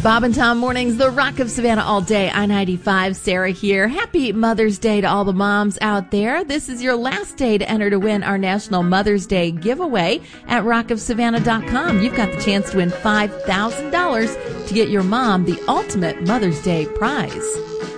Bob and Tom Mornings, the Rock of Savannah all day. I-95, Sarah here. Happy Mother's Day to all the moms out there. This is your last day to enter to win our National Mother's Day giveaway at rockofsavannah.com. You've got the chance to win $5,000 to get your mom the ultimate Mother's Day prize.